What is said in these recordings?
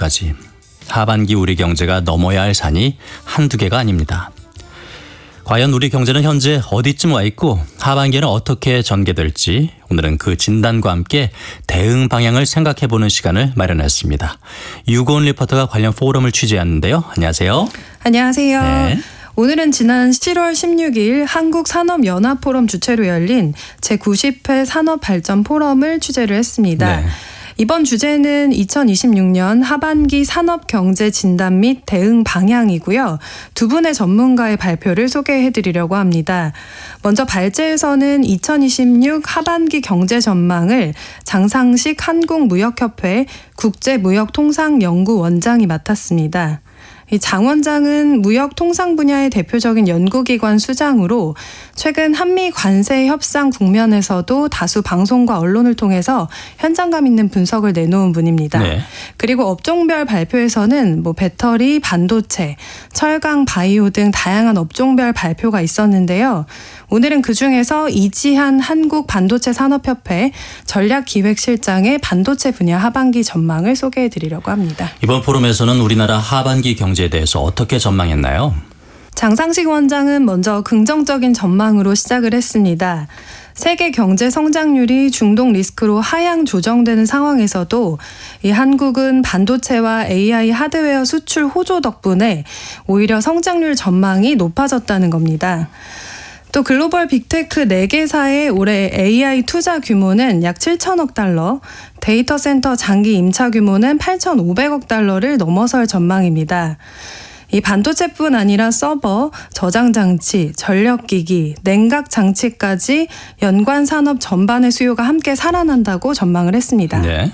내년까지 하반기 우리 경제가 넘어야 할 산이 한두 개가 아닙니다. 과연 우리 경제는 현재 어디쯤 와 있고 하반기에는 어떻게 전개될지 오늘은 그 진단과 함께 대응 방향을 생각해보는 시간을 마련했습니다. 유고은 리포터가 관련 포럼을 취재했는데요. 안녕하세요. 안녕하세요. 네. 오늘은 지난 7월 16일 한국산업연합포럼 주최로 열린 제90회 산업발전 포럼을 취재를 했습니다. 네. 이번 주제는 2026년 하반기 산업경제 진단 및 대응 방향이고요. 두 분의 전문가의 발표를 소개해드리려고 합니다. 먼저 발제에서는 2026 하반기 경제 전망을 장상식 한국무역협회 국제무역통상연구원장이 맡았습니다. 이 장 원장은 무역 통상 분야의 대표적인 연구기관 수장으로 최근 한미 관세 협상 국면에서도 다수 방송과 언론을 통해서 현장감 있는 분석을 내놓은 분입니다. 네. 그리고 업종별 발표에서는 배터리, 반도체, 철강, 바이오 등 다양한 업종별 발표가 있었는데요. 오늘은 그중에서 이지한 한국반도체산업협회 전략기획실장의 반도체 분야 하반기 전망을 소개해드리려고 합니다. 이번 포럼에서는 우리나라 하반기 경제에 대해서 어떻게 전망했나요? 장상식 원장은 먼저 긍정적인 전망으로 시작을 했습니다. 세계 경제 성장률이 중동 리스크로 하향 조정되는 상황에서도 이 한국은 반도체와 AI 하드웨어 수출 호조 덕분에 오히려 성장률 전망이 높아졌다는 겁니다. 또 글로벌 빅테크 4개사의 올해 AI 투자 규모는 약 7천억 달러, 데이터 센터 장기 임차 규모는 8,500억 달러를 넘어설 전망입니다. 이 반도체뿐 아니라 서버, 저장장치, 전력기기, 냉각장치까지 연관 산업 전반의 수요가 함께 살아난다고 전망을 했습니다. 네.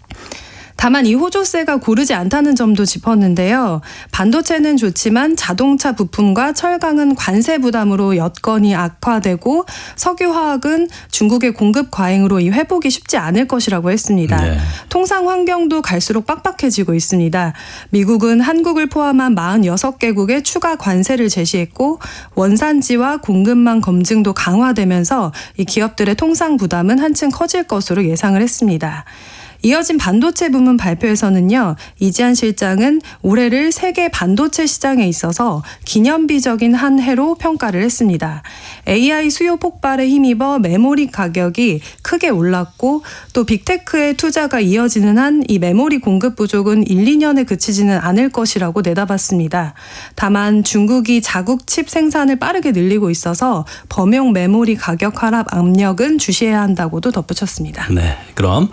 다만 이 호조세가 고르지 않다는 점도 짚었는데요. 반도체는 좋지만 자동차 부품과 철강은 관세 부담으로 여건이 악화되고 석유화학은 중국의 공급 과잉으로 이 회복이 쉽지 않을 것이라고 했습니다. 네. 통상 환경도 갈수록 빡빡해지고 있습니다. 미국은 한국을 포함한 46개국에 추가 관세를 제시했고 원산지와 공급망 검증도 강화되면서 이 기업들의 통상 부담은 한층 커질 것으로 예상을 했습니다. 이어진 반도체 부문 발표에서는요. 이지한 실장은 올해를 세계 반도체 시장에 있어서 기념비적인 한 해로 평가를 했습니다. AI 수요 폭발에 힘입어 메모리 가격이 크게 올랐고 또 빅테크의 투자가 이어지는 한 이 메모리 공급 부족은 1, 2년에 그치지는 않을 것이라고 내다봤습니다. 다만 중국이 자국 칩 생산을 빠르게 늘리고 있어서 범용 메모리 가격 하락 압력은 주시해야 한다고도 덧붙였습니다. 네, 그럼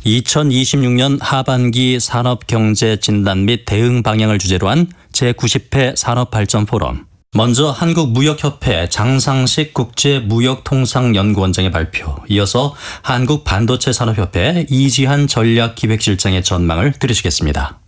2026년 하반기 산업경제 진단 및 대응 방향을 주제로 한 제90회 산업발전 포럼. 먼저 한국무역협회 장상식 국제무역통상연구원장의 발표, 이어서 한국반도체산업협회 이지한 전략기획실장의 전망을 들으시겠습니다.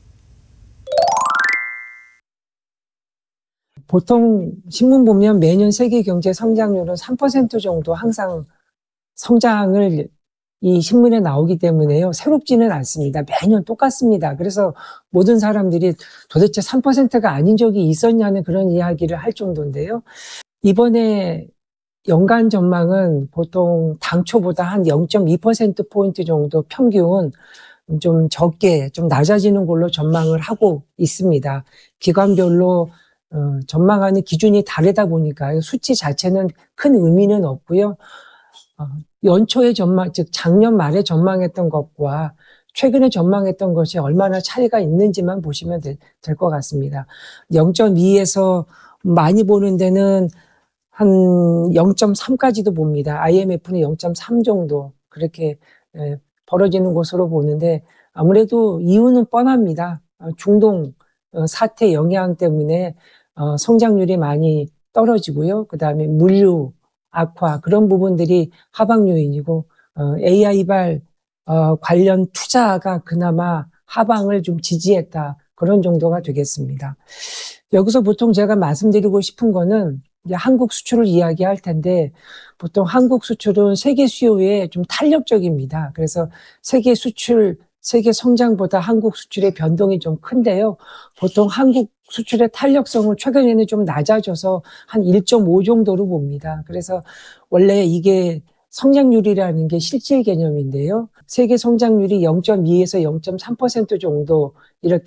보통 신문 보면 매년 세계 경제 성장률은 3% 정도 항상 성장을 이 신문에 나오기 때문에요. 새롭지는 않습니다. 매년 똑같습니다. 그래서 모든 사람들이 도대체 3%가 아닌 적이 있었냐는 그런 이야기를 할 정도인데요. 이번에 연간 전망은 보통 당초보다 한 0.2%포인트 정도 평균 좀 적게, 좀 낮아지는 걸로 전망을 하고 있습니다. 기관별로 전망하는 기준이 다르다 보니까 수치 자체는 큰 의미는 없고요. 연초에 전망, 즉 작년 말에 전망했던 것과 최근에 전망했던 것이 얼마나 차이가 있는지만 보시면 될 것 같습니다. 0.2에서 많이 보는 데는 한 0.3까지도 봅니다. IMF는 0.3 정도 그렇게 벌어지는 것으로 보는데 아무래도 이유는 뻔합니다. 중동 사태 영향 때문에 성장률이 많이 떨어지고요. 그다음에 물류 악화 그런 부분들이 하방 요인이고 AI발 관련 투자가 그나마 하방을 좀 지지했다. 그런 정도가 되겠습니다. 여기서 보통 제가 말씀드리고 싶은 거는 이제 한국 수출을 이야기할 텐데 보통 한국 수출은 세계 수요에 좀 탄력적입니다. 그래서 세계 수출, 세계 성장보다 한국 수출의 변동이 좀 큰데요. 보통 한국 수출의 탄력성을 최근에는 좀 낮아져서 한 1.5 정도로 봅니다. 그래서 원래 이게 성장률이라는 게 실질 개념인데요. 세계 성장률이 0.2에서 0.3% 정도 이렇게